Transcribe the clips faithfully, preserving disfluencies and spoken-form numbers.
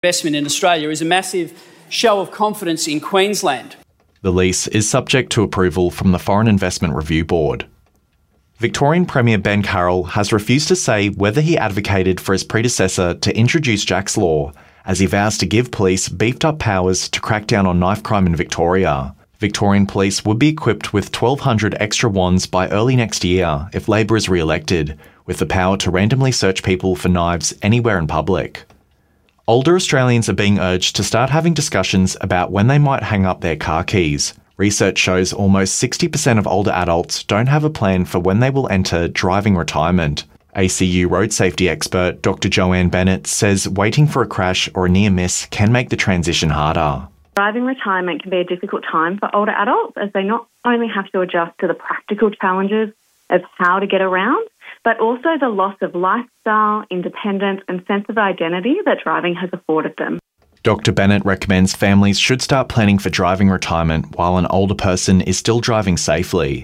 Investment in Australia is a massive show of confidence in Queensland. The lease is subject to approval from the Foreign Investment Review Board. Victorian Premier Ben Carroll has refused to say whether he advocated for his predecessor to introduce Jack's Law, as he vows to give police beefed-up powers to crack down on knife crime in Victoria. Victorian police would be equipped with twelve hundred extra wands by early next year if Labor is re-elected, with the power to randomly search people for knives anywhere in public. Older Australians are being urged to start having discussions about when they might hang up their car keys. Research shows almost sixty percent of older adults don't have a plan for when they will enter driving retirement. A C U road safety expert Doctor Joanne Bennett says waiting for a crash or a near miss can make the transition harder. Driving retirement can be a difficult time for older adults, as they not only have to adjust to the practical challenges of how to get around, but also the loss of lifestyle, independence and sense of identity that driving has afforded them. Doctor Bennett recommends families should start planning for driving retirement while an older person is still driving safely.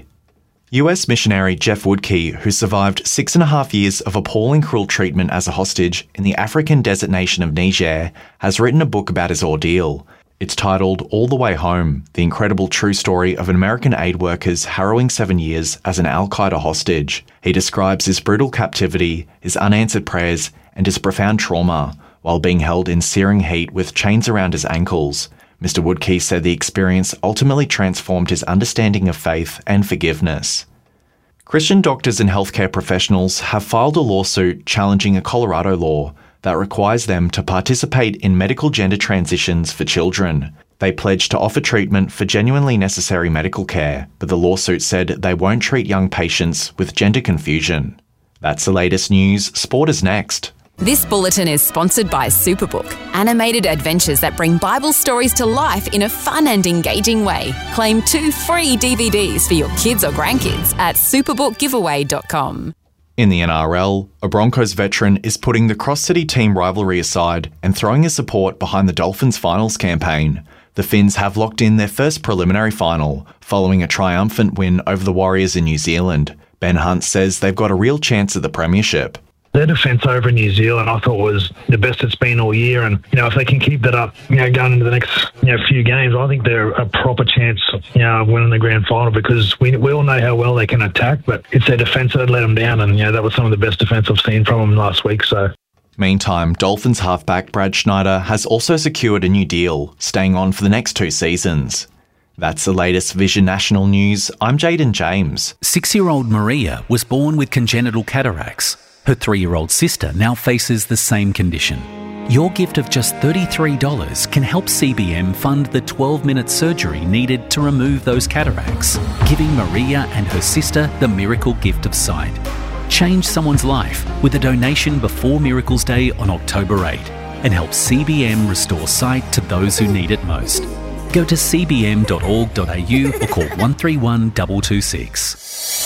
U S missionary Jeff Woodkey, who survived six and a half years of appalling cruel treatment as a hostage in the African desert nation of Niger, has written a book about his ordeal. It's titled All the Way Home, the incredible true story of an American aid worker's harrowing seven years as an Al-Qaeda hostage. He describes his brutal captivity, his unanswered prayers, and his profound trauma, while being held in searing heat with chains around his ankles. Mister Woodkey said the experience ultimately transformed his understanding of faith and forgiveness. Christian doctors and healthcare professionals have filed a lawsuit challenging a Colorado law that requires them to participate in medical gender transitions for children. They pledged to offer treatment for genuinely necessary medical care, but the lawsuit said they won't treat young patients with gender confusion. That's the latest news. Sport is next. This bulletin is sponsored by Superbook, animated adventures that bring Bible stories to life in a fun and engaging way. Claim two free D V Ds for your kids or grandkids at superbook giveaway dot com. In the N R L, a Broncos veteran is putting the cross-city team rivalry aside and throwing his support behind the Dolphins finals campaign. The Finns have locked in their first preliminary final, following a triumphant win over the Warriors in New Zealand. Ben Hunt says they've got a real chance at the premiership. Their defence over in New Zealand, I thought, was the best it's been all year. And, you know, if they can keep that up, you know, going into the next, you know, few games, I think they're a proper chance, you know, of winning the grand final, because we we all know how well they can attack, but it's their defence that let them down. And, you know, that was some of the best defence I've seen from them last week. So. Meantime, Dolphins halfback Brad Schneider has also secured a new deal, staying on for the next two seasons. That's the latest Vision National News. I'm Jaden James. Six-year-old Maria was born with congenital cataracts. Her three-year-old sister now faces the same condition. Your gift of just thirty-three dollars can help C B M fund the twelve-minute surgery needed to remove those cataracts, giving Maria and her sister the miracle gift of sight. Change someone's life with a donation before Miracles Day on October eighth and help C B M restore sight to those who need it most. Go to c b m dot org dot a u or call one three one two two six.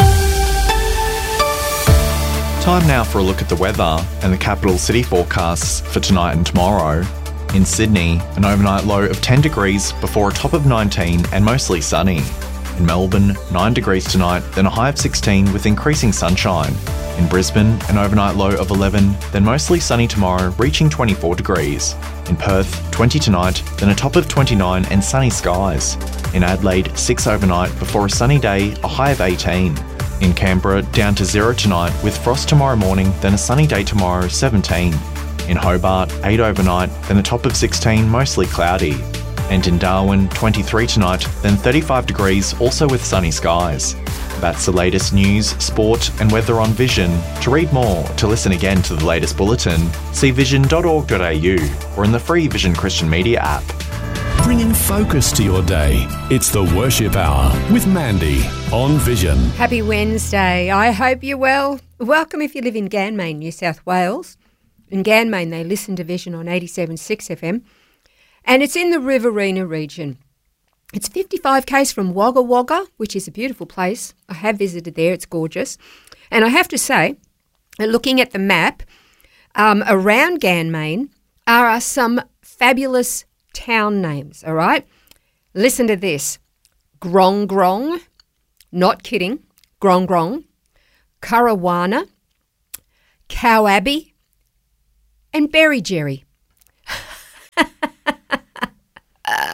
Time now for a look at the weather and the capital city forecasts for tonight and tomorrow. In Sydney, an overnight low of ten degrees before a top of nineteen and mostly sunny. In Melbourne, nine degrees tonight, then a high of sixteen with increasing sunshine. In Brisbane, an overnight low of eleven, then mostly sunny tomorrow, reaching twenty-four degrees. In Perth, twenty tonight, then a top of twenty-nine and sunny skies. In Adelaide, six overnight before a sunny day, a high of eighteen. In Canberra, down to zero tonight with frost tomorrow morning, then a sunny day tomorrow, seventeen. In Hobart, eight overnight, then a top of sixteen, mostly cloudy. And in Darwin, twenty-three tonight, then thirty-five degrees, also with sunny skies. That's the latest news, sport and weather on Vision. To read more, to listen again to the latest bulletin, see vision dot org dot a u or in the free Vision Christian Media app. Bringing focus to your day. It's the Worship Hour with Mandy on Vision. Happy Wednesday. I hope you're well. Welcome if you live in Ganmain, New South Wales. In Ganmain, they listen to Vision on eighty-seven point six F M. And it's in the Riverina region. It's fifty-five kays from Wagga Wagga, which is a beautiful place. I have visited there. It's gorgeous. And I have to say, looking at the map, um, around Ganmain are some fabulous town names, all right? Listen to this. Grong Grong, not kidding, Grong Grong, Currawana, Cow Abbey, and Berry Jerry.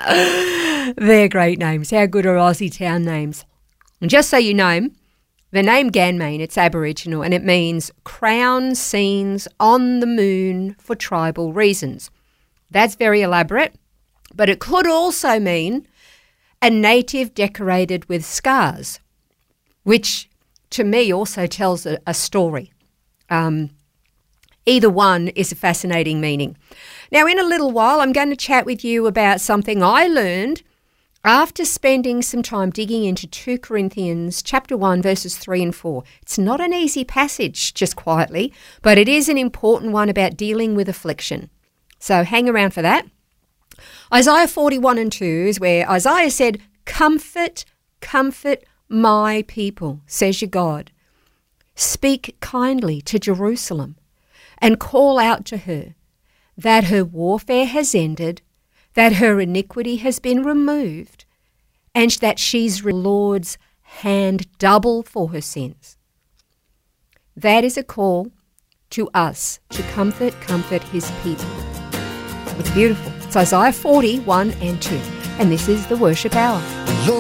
They're great names. How good are Aussie town names? And just so you know, the name Ganmain, it's Aboriginal and it means crown scenes on the moon for tribal reasons. That's very elaborate, but it could also mean a native decorated with scars, which to me also tells a, a story. Um, either one is a fascinating meaning. Now, in a little while, I'm going to chat with you about something I learned after spending some time digging into two Corinthians chapter one, verses three and four. It's not an easy passage, just quietly, but it is an important one about dealing with affliction. So hang around for that. Isaiah forty-one and two is where Isaiah said, "Comfort, comfort my people, says your God. Speak kindly to Jerusalem and call out to her that her warfare has ended, that her iniquity has been removed, and that she's the Lord's hand double for her sins." That is a call to us to comfort, comfort his people. It's beautiful. It's Isaiah forty, one and two. And this is the Worship Hour.